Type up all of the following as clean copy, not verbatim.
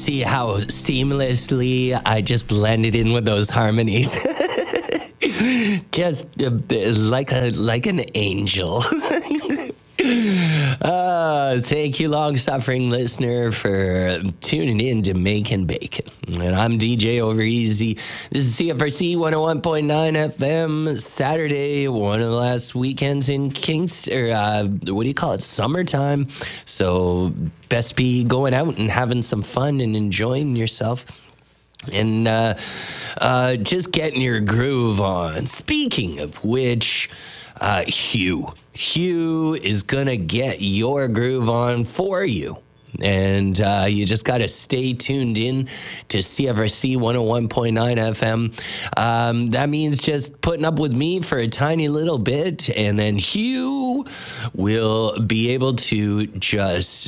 see how seamlessly I just blended in with those harmonies? Just like an angel. Thank you, long-suffering listener, for tuning in to Making Bacon. And I'm DJ Over Easy. This is CFRC 101.9 FM, Saturday, one of the last weekends in summertime. So best be going out and having some fun and enjoying yourself. And just getting your groove on. Speaking of which, Hugh is going to get your groove on for you. And you just got to stay tuned in to CFRC 101.9 FM. That means just putting up with me for a tiny little bit, and then Hugh will be able to just,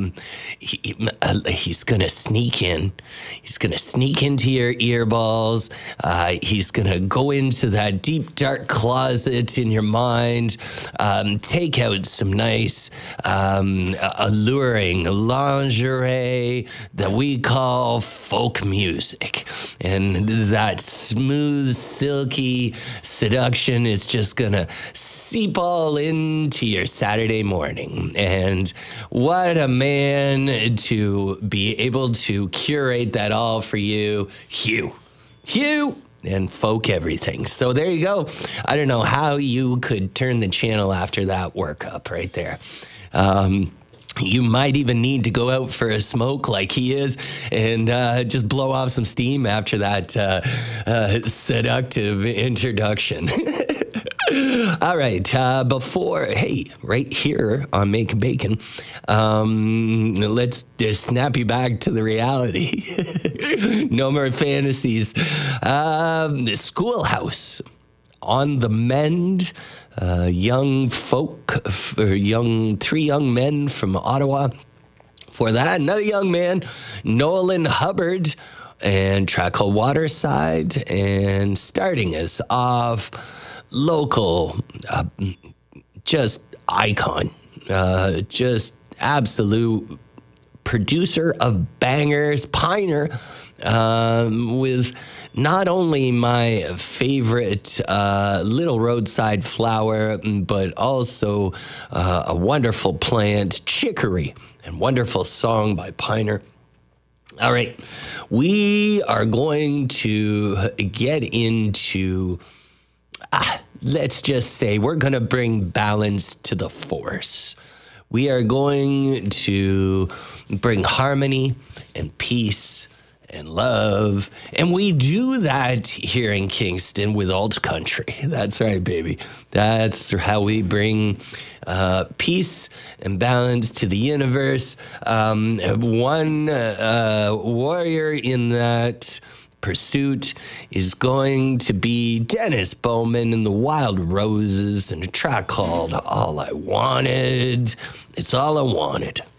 he's going to sneak in. He's going to sneak into your earballs. He's going to go into that deep, dark closet in your mind, take out some nice, alluring lingerie that we call folk music, and that smooth, silky seduction is just gonna seep all into your Saturday morning. And what a man to be able to curate that all for you, Hugh and folk everything. So there you go. I don't know how you could turn the channel after that workup right there. You might even need to go out for a smoke like he is and just blow off some steam after that seductive introduction. All right. Right here on Making Bacon, let's just snap you back to the reality. No more fantasies. The Schoolhouse on the mend. Three young men from Ottawa. For that, another young man, Nolan Hubbard, and track called Waterside. And starting us off, local, just icon, just absolute producer of bangers, Piner, with not only my favorite little roadside flower, but also a wonderful plant, chicory, and wonderful song by Piner. All right, we are going to get into, let's just say, we're going to bring balance to the force. We are going to bring harmony and peace and love. And we do that here in Kingston with Alt Country. That's right, baby. That's how we bring peace and balance to the universe. One warrior in that pursuit is going to be Dennis Bowman and the Wild Roses and a track called All I Wanted. It's all I wanted.